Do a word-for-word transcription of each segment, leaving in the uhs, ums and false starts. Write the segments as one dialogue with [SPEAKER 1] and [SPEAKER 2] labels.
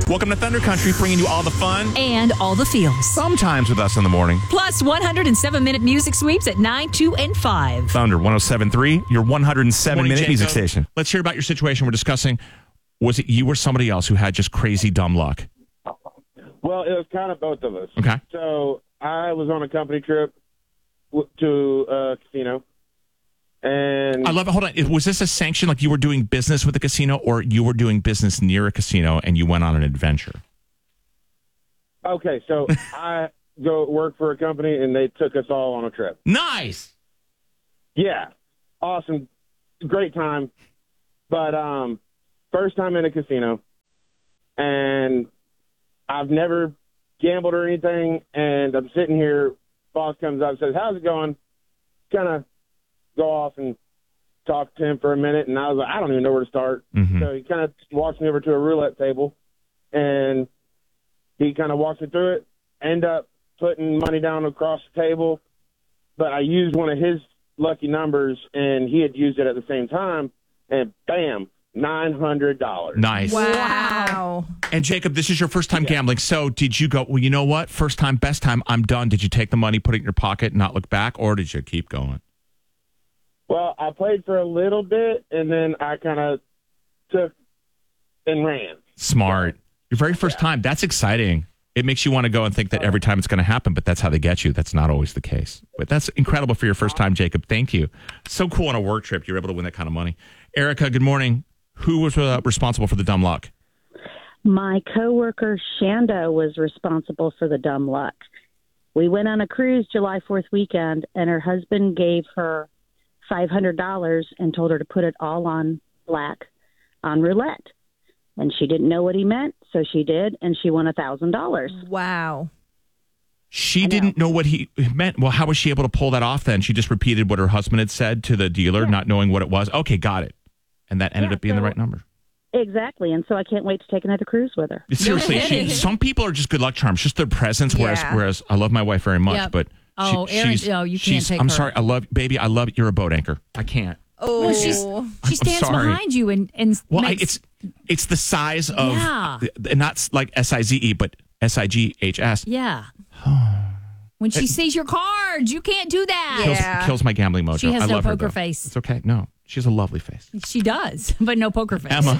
[SPEAKER 1] Welcome to Thunder Country, bringing you all the fun
[SPEAKER 2] and all the feels.
[SPEAKER 1] Sometimes with us in the morning.
[SPEAKER 2] Plus one hundred seven minute music sweeps at nine, two, and five.
[SPEAKER 1] Thunder one oh seven point three, your one hundred seven minute
[SPEAKER 3] Jacob.
[SPEAKER 1] music station. Let's hear about your situation. We're discussing, was it you or somebody else who had just crazy dumb luck?
[SPEAKER 4] Well, it was kind of both of us.
[SPEAKER 1] Okay.
[SPEAKER 4] So I was on a company trip w- to a casino. And
[SPEAKER 1] I love it. Hold on. Was this a sanction, like you were doing business with a casino, or you were doing business near a casino and you went on an adventure?
[SPEAKER 4] Okay, so I go work for a company, and they took us all on a trip.
[SPEAKER 1] Nice.
[SPEAKER 4] Yeah. Awesome. Great time. But um, first time in a casino, and I've never gambled or anything, and I'm sitting here, boss comes up and says, how's it going? Kind of go off and talk to him for a minute, and I was like, I don't even know where to start.
[SPEAKER 1] Mm-hmm.
[SPEAKER 4] So he kind of walks me over to a roulette table, and he kind of walks me through it, end up putting money down across the table, but I used one of his lucky numbers, and he had used it at the same time, and bam, nine hundred dollars.
[SPEAKER 1] Nice.
[SPEAKER 5] Wow.
[SPEAKER 1] And Jacob, this is your first time gambling. So did you go, well, you know what? First time, best time, I'm done. Did you take the money, put it in your pocket, and not look back, or did you keep going?
[SPEAKER 4] Well, I played for a little bit, and then I kind of took and ran.
[SPEAKER 1] Smart. Your very first time. That's exciting. It makes you want to go and think that every time it's going to happen, but that's how they get you. That's not always the case. But that's incredible for your first time, Jacob. Thank you. So cool on a work trip. You're able to win that kind of money. Erica, good morning. Who was uh, responsible for the dumb luck?
[SPEAKER 6] My coworker Shanda was responsible for the dumb luck. We went on a cruise July fourth weekend, and her husband gave her five hundred dollars and told her to put it all on black on roulette. And she didn't know what he meant, so she did, and she won one thousand dollars.
[SPEAKER 5] Wow.
[SPEAKER 1] She didn't know what he meant. Well, how was she able to pull that off then? She just repeated what her husband had said to the dealer, yeah. not knowing what it was. Okay, got it. And that ended
[SPEAKER 6] yeah,
[SPEAKER 1] up being
[SPEAKER 6] so,
[SPEAKER 1] the right number.
[SPEAKER 6] Exactly. And so I can't wait to take another cruise with her.
[SPEAKER 1] Seriously, she, some people are just good luck charms, just their presence, whereas,
[SPEAKER 5] Yeah.
[SPEAKER 1] whereas I love my wife very much,
[SPEAKER 2] Yep.
[SPEAKER 1] but
[SPEAKER 2] Oh,
[SPEAKER 1] she,
[SPEAKER 2] Erin,
[SPEAKER 1] she's,
[SPEAKER 2] no, you can't
[SPEAKER 1] she's,
[SPEAKER 2] take
[SPEAKER 1] I'm
[SPEAKER 2] her.
[SPEAKER 1] sorry. I love, baby, I love, you're a boat anchor. I can't.
[SPEAKER 5] Oh,
[SPEAKER 2] Well, she's, she
[SPEAKER 1] I'm
[SPEAKER 2] stands
[SPEAKER 1] sorry.
[SPEAKER 2] behind you and, and
[SPEAKER 1] Well, I,
[SPEAKER 2] makes,
[SPEAKER 1] it's it's the size of,
[SPEAKER 2] Yeah.
[SPEAKER 1] and not like S I Z E, but S I G H S.
[SPEAKER 2] yeah. When she sees your cards, you can't do that.
[SPEAKER 1] Kills,
[SPEAKER 5] Yeah.
[SPEAKER 1] kills my gambling mojo.
[SPEAKER 2] She has
[SPEAKER 1] I
[SPEAKER 2] no
[SPEAKER 1] love her,
[SPEAKER 2] poker
[SPEAKER 1] though.
[SPEAKER 2] face.
[SPEAKER 1] It's okay. No, she has a lovely face.
[SPEAKER 2] She does, but no poker face.
[SPEAKER 1] Emma.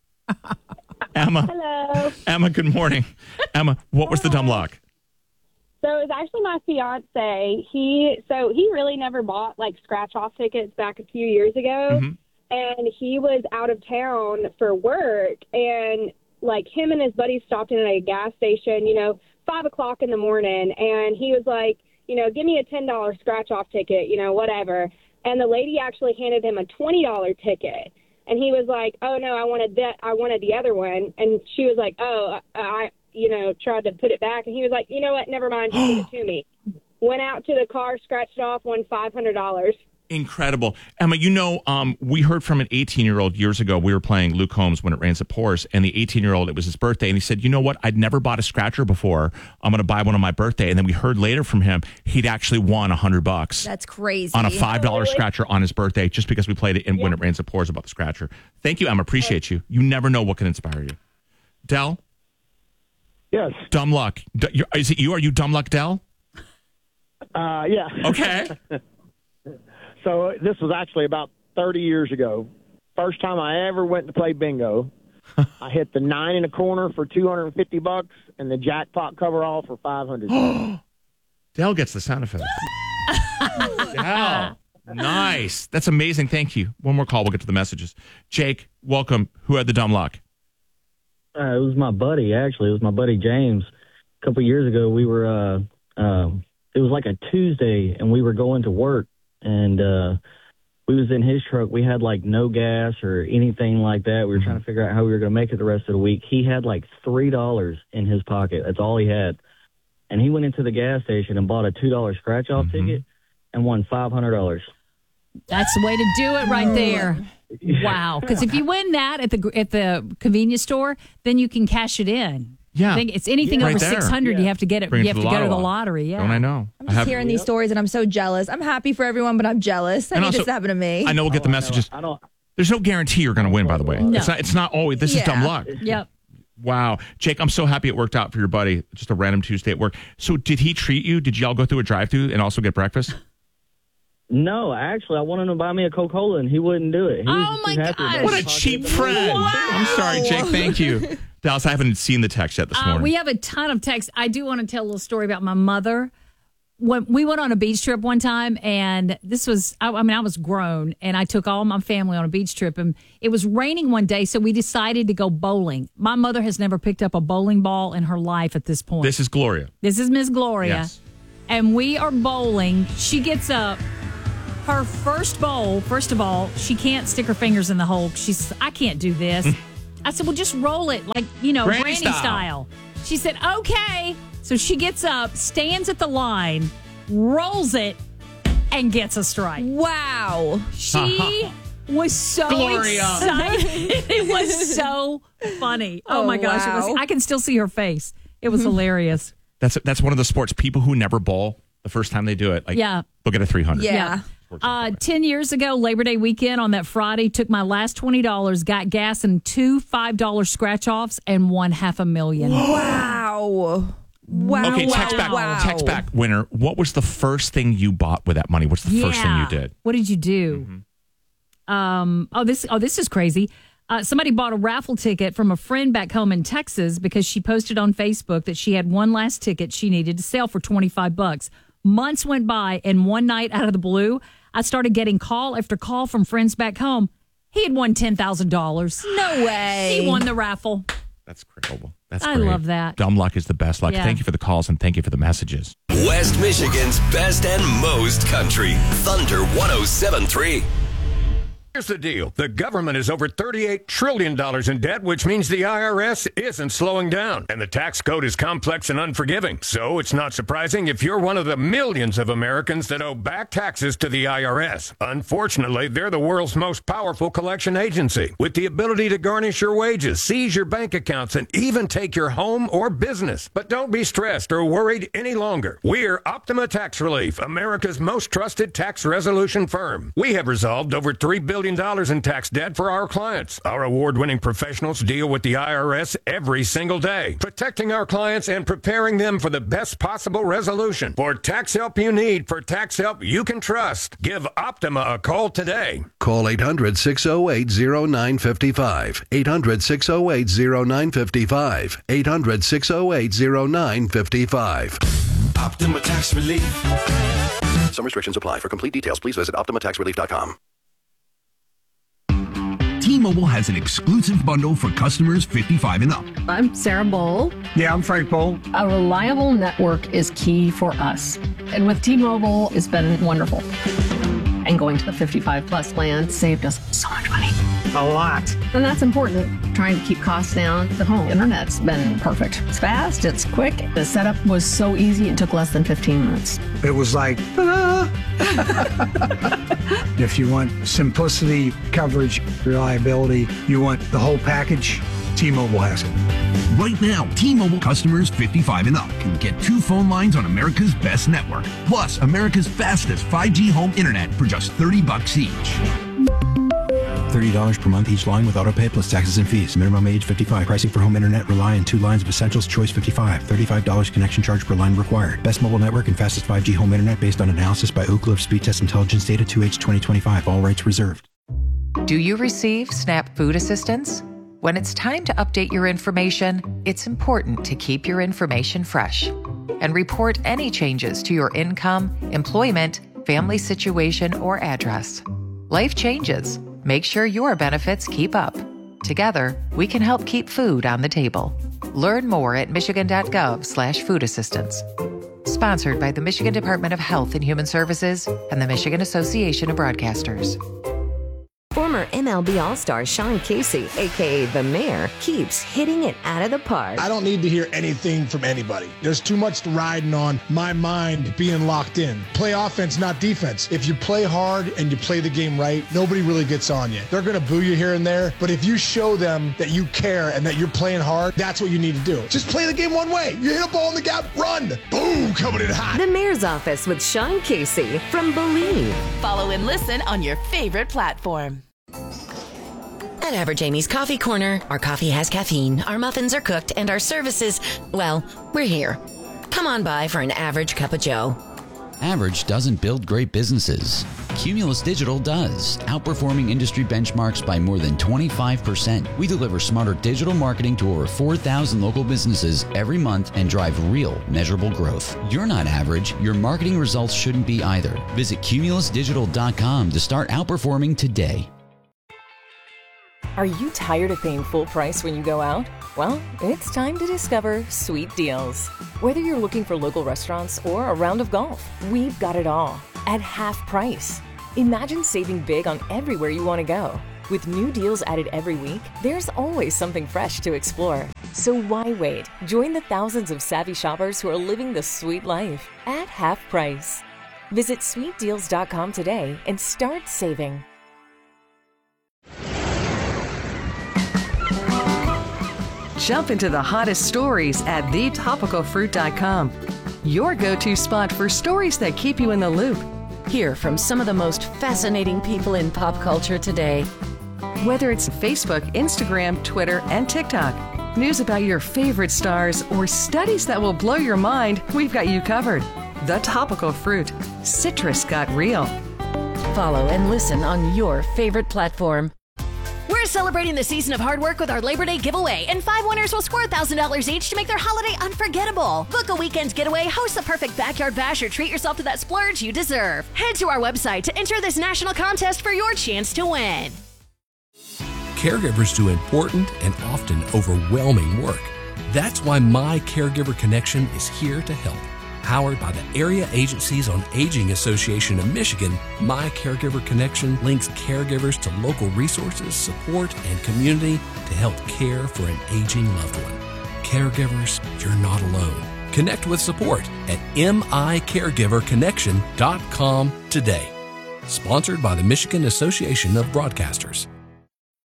[SPEAKER 1] Emma.
[SPEAKER 7] Hello.
[SPEAKER 1] Emma, good morning. Emma, what was the dumb luck?
[SPEAKER 7] So it was actually my fiance. He so he really never bought like scratch off tickets back a few years ago,
[SPEAKER 1] Mhm.
[SPEAKER 7] and he was out of town for work, and like him and his buddies stopped in at a gas station, you know, five o'clock in the morning, and he was like, you know, give me a ten dollar scratch off ticket, you know, whatever. And the lady actually handed him a twenty dollar ticket. And he was like, oh, no, I wanted that. I wanted the other one. And she was like, oh, I, you know, tried to put it back. And he was like, you know what? Never mind. Just give it to me. Went out to the car, scratched it off, won five hundred dollars.
[SPEAKER 1] Incredible. Emma, you know, um, we heard from an eighteen-year-old years ago. We were playing Luke Holmes, When It Rains, It Pours, and the eighteen-year-old, it was his birthday, and he said, you know what? I'd never bought a scratcher before. I'm going to buy one on my birthday. And then we heard later from him, he'd actually won one hundred bucks
[SPEAKER 5] that's crazy.
[SPEAKER 1] on a five dollar
[SPEAKER 7] Oh, really?
[SPEAKER 1] scratcher on his birthday just because we played it in When It Rains, It Pours about the scratcher. Thank you, Emma. Appreciate you. You never know what can inspire you. Del?
[SPEAKER 4] Yes.
[SPEAKER 1] Dumb luck. D- you're- is it you? Are you dumb luck, Del?
[SPEAKER 4] Uh, yeah.
[SPEAKER 1] Okay.
[SPEAKER 4] So this was actually about thirty years ago. First time I ever went to play bingo. I hit the nine in a corner for two hundred fifty bucks and the jackpot coverall for five hundred.
[SPEAKER 1] Del gets the sound effect. Del. Nice. That's amazing. Thank you. One more call. We'll get to the messages. Jake, welcome. Who had the dumb luck?
[SPEAKER 8] Uh, it was my buddy, actually. It was my buddy James. A couple of years ago, we were, uh, um, it was like a Tuesday, and we were going to work, and uh, we was in his truck. We had, like, no gas or anything like that. We were trying to figure out how we were going to make it the rest of the week. He had, like, three dollars in his pocket. That's all he had. And he went into the gas station and bought a two dollar scratch-off
[SPEAKER 1] Mm-hmm.
[SPEAKER 8] ticket and won five hundred dollars.
[SPEAKER 2] That's the way to do it right there. Wow. Because if you win that at the at the convenience store, then you can cash it in.
[SPEAKER 1] Yeah.
[SPEAKER 2] I think it's anything
[SPEAKER 1] Right
[SPEAKER 2] over
[SPEAKER 1] there.
[SPEAKER 2] six hundred.
[SPEAKER 4] Yeah.
[SPEAKER 2] You have to get it.
[SPEAKER 1] Bring
[SPEAKER 2] You
[SPEAKER 1] it
[SPEAKER 2] have
[SPEAKER 1] to
[SPEAKER 2] to
[SPEAKER 1] the
[SPEAKER 2] go to the
[SPEAKER 1] lotto.
[SPEAKER 2] lottery. Yeah.
[SPEAKER 1] Don't I know?
[SPEAKER 5] I'm
[SPEAKER 1] I
[SPEAKER 5] just
[SPEAKER 1] have-
[SPEAKER 5] hearing these stories and I'm so jealous. I'm happy for everyone, but I'm jealous. I
[SPEAKER 1] And
[SPEAKER 5] need
[SPEAKER 1] also,
[SPEAKER 5] this to happen to me.
[SPEAKER 1] I know we'll get the
[SPEAKER 8] Oh, I know.
[SPEAKER 1] messages.
[SPEAKER 8] I don't.
[SPEAKER 1] There's no guarantee you're going to win, by the way.
[SPEAKER 2] No.
[SPEAKER 1] It's not. It's not always. This is
[SPEAKER 5] Yeah.
[SPEAKER 1] dumb luck.
[SPEAKER 2] Yep.
[SPEAKER 1] Wow. Jake, I'm so happy it worked out for your buddy. Just a random Tuesday at work. So did he treat you? Did y'all go through a drive-thru and also get breakfast?
[SPEAKER 8] No, actually, I wanted him to buy me a Coca-Cola, and he wouldn't do it. He was
[SPEAKER 2] Oh,
[SPEAKER 8] just
[SPEAKER 2] my
[SPEAKER 8] too happy
[SPEAKER 2] gosh.
[SPEAKER 8] about
[SPEAKER 1] What a
[SPEAKER 8] it.
[SPEAKER 1] cheap friend.
[SPEAKER 2] Wow.
[SPEAKER 1] I'm sorry, Jake. Thank you. Dallas, I haven't seen the text yet this
[SPEAKER 2] Uh,
[SPEAKER 1] morning.
[SPEAKER 2] we have a ton of texts. I do want to tell a little story about my mother. When we went on a beach trip one time, and this was, I, I mean, I was grown, and I took all my family on a beach trip, and it was raining one day, so we decided to go bowling. My mother has never picked up a bowling ball in her life at this point.
[SPEAKER 1] This is Gloria.
[SPEAKER 2] This is Miss Gloria.
[SPEAKER 1] Yes.
[SPEAKER 2] And we are bowling. She gets up. Her first bowl, first of all, she can't stick her fingers in the hole. She's, I can't do this. I said, well, just roll it like, you know,
[SPEAKER 1] Granny
[SPEAKER 2] granny,
[SPEAKER 1] style.
[SPEAKER 2] style. She said, okay. So she gets up, stands at the line, rolls it, and gets a strike.
[SPEAKER 5] Wow.
[SPEAKER 2] She was so
[SPEAKER 1] Gloria.
[SPEAKER 2] excited. It was so funny. Oh,
[SPEAKER 5] Oh,
[SPEAKER 2] my gosh. It was,
[SPEAKER 5] wow.
[SPEAKER 2] I can still see her face. It was hilarious.
[SPEAKER 1] That's that's one of the sports. People who never bowl, the first time they do it, like,
[SPEAKER 2] Yeah.
[SPEAKER 1] they'll get a three hundred.
[SPEAKER 5] Yeah.
[SPEAKER 2] Uh, ten years ago, Labor Day weekend on that Friday, took my last twenty dollars, got gas and two five dollar scratch offs, and won half a million.
[SPEAKER 5] Wow. Wow.
[SPEAKER 1] Okay,
[SPEAKER 5] wow,
[SPEAKER 1] text back.
[SPEAKER 5] wow.
[SPEAKER 1] Text back, winner. What was the first thing you bought with that money? What's the first thing you did?
[SPEAKER 2] What did you do? Um. Oh, this. Oh, this is crazy. Uh, somebody bought a raffle ticket from a friend back home in Texas because she posted on Facebook that she had one last ticket she needed to sell for twenty-five bucks. Months went by, and one night out of the blue, I started getting call after call from friends back home. He had won ten thousand dollars.
[SPEAKER 5] No way.
[SPEAKER 2] He won the raffle.
[SPEAKER 1] That's incredible. That's
[SPEAKER 2] I
[SPEAKER 1] great.
[SPEAKER 2] love that.
[SPEAKER 1] Dumb luck is the best luck.
[SPEAKER 2] Yeah.
[SPEAKER 1] Thank you for the calls and thank you for the messages.
[SPEAKER 3] West Michigan's best and most country. Thunder one oh seven point three.
[SPEAKER 9] Here's the deal. The government is over thirty-eight trillion dollars in debt, which means the I R S isn't slowing down. And the tax code is complex and unforgiving. So it's not surprising if you're one of the millions of Americans that owe back taxes to the I R S. Unfortunately, they're the world's most powerful collection agency, with the ability to garnish your wages, seize your bank accounts, and even take your home or business. But don't be stressed or worried any longer. We're Optima Tax Relief, America's most trusted tax resolution firm. We have resolved over three billion dollars in tax debt for our clients. Our award-winning professionals deal with the I R S every single day, protecting our clients and preparing them for the best possible resolution. For tax help you need, for tax help you can trust, give Optima a call today.
[SPEAKER 10] Call eight hundred, six oh eight, oh nine five five. eight hundred, six oh eight, oh nine five five. eight hundred, six oh eight, oh nine five five.
[SPEAKER 3] Optima Tax Relief.
[SPEAKER 10] Some restrictions apply. For complete details, please visit optima tax relief dot com.
[SPEAKER 11] T-Mobile has an exclusive bundle for customers fifty-five and up.
[SPEAKER 12] I'm Sarah Bowl.
[SPEAKER 11] Yeah, I'm Frank Bowl.
[SPEAKER 12] A reliable network is key for us. And with T-Mobile, it's been wonderful. And going to the fifty-five plus plan saved us so much money.
[SPEAKER 11] A lot.
[SPEAKER 12] And that's important. Trying to keep costs down. The home internet's been perfect. It's fast, it's quick. The setup was so easy, it took less than fifteen minutes.
[SPEAKER 11] It was like, ah. If you want simplicity, coverage, reliability, you want the whole package, T-Mobile has it. Right now, T-Mobile customers fifty-five and up can get two phone lines on America's best network, plus America's fastest five G home internet for just thirty bucks each.
[SPEAKER 13] thirty dollars per month each line with autopay plus taxes and fees. Minimum age fifty-five. Pricing for home internet rely on two lines of Essentials Choice fifty-five. thirty-five dollars connection charge per line required. Best mobile network and fastest five G home internet based on analysis by Ookla of Speed Test Intelligence data two H twenty twenty-five. All rights reserved.
[SPEAKER 14] Do you receive SNAP food assistance? When it's time to update your information, it's important to keep your information fresh and report any changes to your income, employment, family situation, or address. Life changes. Make sure your benefits keep up. Together, we can help keep food on the table. Learn more at michigan.gov slash food assistance. Sponsored by the Michigan Department of Health and Human Services and the Michigan Association of Broadcasters.
[SPEAKER 15] Former M L B All-Star Sean Casey, a k a. The Mayor, keeps hitting it out of the park.
[SPEAKER 16] I don't need to hear anything from anybody. There's too much riding on my mind being locked in. Play offense, not defense. If you play hard and you play the game right, nobody really gets on you. They're going to boo you here and there, but if you show them that you care and that you're playing hard, that's what you need to do. Just play the game one way. You hit a ball in the gap, run. Boom, coming in hot.
[SPEAKER 15] The Mayor's Office with Sean Casey from Believe.
[SPEAKER 17] Follow and listen on your favorite platform. At Average Amy's Coffee Corner, our coffee has caffeine, our muffins are cooked, and our services, well, we're here. Come on by for an average cup of joe.
[SPEAKER 18] Average doesn't build great businesses. Cumulus Digital does, outperforming industry benchmarks by more than twenty-five percent. We deliver smarter digital marketing to over four thousand local businesses every month and drive real, measurable growth. You're not average. Your marketing results shouldn't be either. Visit cumulus digital dot com to start outperforming today.
[SPEAKER 19] Are you tired of paying full price when you go out? Well, it's time to discover Sweet Deals. Whether you're looking for local restaurants or a round of golf, we've got it all at half price. Imagine saving big on everywhere you want to go. With new deals added every week, there's always something fresh to explore. So why wait? Join the thousands of savvy shoppers who are living the sweet life at half price. Visit sweet deals dot com today and start saving.
[SPEAKER 20] Jump into the hottest stories at the topical fruit dot com. Your go-to spot for stories that keep you in the loop.
[SPEAKER 17] Hear from some of the most fascinating people in pop culture today.
[SPEAKER 20] Whether it's Facebook, Instagram, Twitter, and TikTok, news about your favorite stars, or studies that will blow your mind, we've got you covered. The Topical Fruit. Citrus got real.
[SPEAKER 17] Follow and listen on your favorite platform.
[SPEAKER 21] We're celebrating the season of hard work with our Labor Day giveaway, and five winners will score one thousand dollars each to make their holiday unforgettable. Book a weekend's getaway, host the perfect backyard bash, or treat yourself to that splurge you deserve. Head to our website to enter this national contest for your chance to win.
[SPEAKER 22] Caregivers do important and often overwhelming work. That's why My Caregiver Connection is here to help. Powered by the Area Agencies on Aging Association of Michigan, My Caregiver Connection links caregivers to local resources, support, and community to help care for an aging loved one. Caregivers, you're not alone. Connect with support at m i caregiver connection dot com today. Sponsored by the Michigan Association of Broadcasters.